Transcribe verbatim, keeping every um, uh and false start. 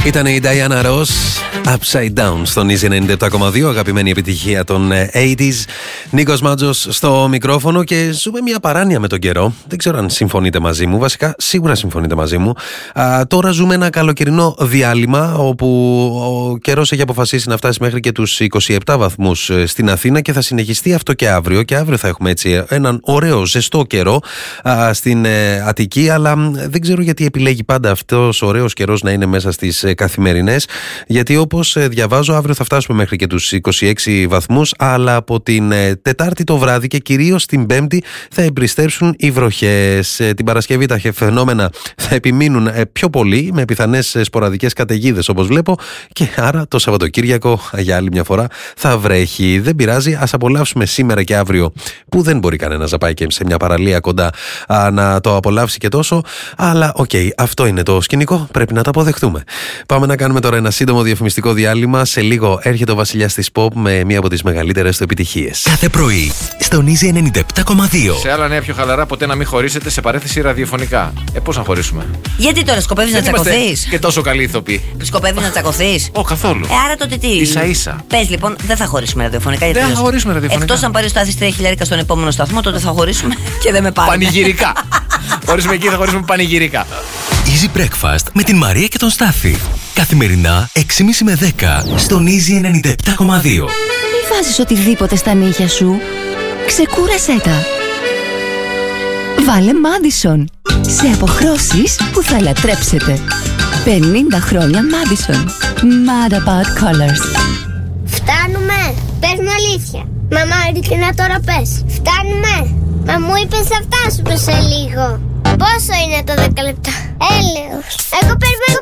Ήταν η Diana Ross, Upside Down στον Easy ενενήντα επτά κόμμα δύο, αγαπημένη επιτυχία των ογδόντα. Νίκος Μάτζος στο μικρόφωνο και ζούμε μια παράνοια με τον καιρό. Δεν ξέρω αν συμφωνείτε μαζί μου, βασικά σίγουρα συμφωνείτε μαζί μου. Α, τώρα ζούμε ένα καλοκαιρινό διάλειμμα όπου ο καιρός έχει αποφασίσει να φτάσει μέχρι και τους είκοσι επτά βαθμούς στην Αθήνα και θα συνεχιστεί αυτό και αύριο. Και αύριο θα έχουμε έτσι έναν ωραίο ζεστό καιρό α, στην ε, Αττική, αλλά δεν ξέρω γιατί επιλέγει πάντα αυτός ο ωραίος καιρός να είναι μέσα στις ε, καθημερινές. Γιατί όπως ε, διαβάζω, αύριο θα φτάσουμε μέχρι και τους είκοσι έξι βαθμούς, αλλά από την ε, Τετάρτη το βράδυ και κυρίως την Πέμπτη θα εμπριστέψουν οι βροχές. Ε, την Παρασκευή τα φαινόμενα θα επιμείνουν ε, πιο πολύ, με πιθανές ε, σποραδικές καταιγίδες όπως βλέπω, και άρα το Σαββατοκύριακο για άλλη μια φορά θα βρέχει. Δεν πειράζει, ας απολαύσουμε σήμερα και αύριο, που δεν μπορεί κανένας να πάει και σε μια παραλία κοντά α, να το απολαύσει και τόσο, αλλά οκ, okay, αυτό είναι το σκηνικό, πρέπει να το αποδεχτούμε. Πάμε να κάνουμε τώρα ένα σύντομο διαφημιστικό διάλειμμα. Σε λίγο έρχεται ο βασιλιάς της pop με μία από τις μεγαλύτερες του επιτυχίες. Κάθε πρωί στον Easy ενενήντα επτά κόμμα δύο. Σε άλλα νέα πιο χαλαρά, ποτέ να μην χωρίσετε σε παρέθεση ραδιοφωνικά. Ε, πώς να χωρίσουμε? Γιατί τώρα σκοπεύεις να τσακωθείς? Και τόσο καλή ηθοποιή. Σκοπεύεις να τσακωθείς? Ω, καθόλου. Ε, άρα τότε τι? Ίσα ίσα. Πες λοιπόν, δεν θα χωρίσουμε ραδιοφωνικά. Δεν θα χωρίσουμε ραδιοφωνικά. Εκτός αν πάρει ο Στάθης τρία χιλιάρικα στον επόμενο σταθμό, τότε θα χωρίσουμε και δεν με πάρει. Πανηγυρικά. Χωρίσουμε εκεί, θα χωρίσουμε πανηγυρικά. Easy Breakfast με την Μαρία και τον Στάθη. Καθημερινά έξι και μισή με δέκα στον Easy ενενήντα επτά κόμμα δύο. Μη βάζεις οτιδήποτε στα νύχια σου. Ξεκούρασέ τα. Βάλε Madison. Σε αποχρώσεις που θα λατρέψετε. πενήντα χρόνια Madison. Mad about colors. Φτάνουμε. Πες μου αλήθεια. Μαμά, ειλικρινά τώρα πες. Φτάνουμε. Μα μου είπες θα φτάσουμε σε λίγο. Πόσο είναι το δέκα λεπτά? Έλεος. Εγώ περιμένω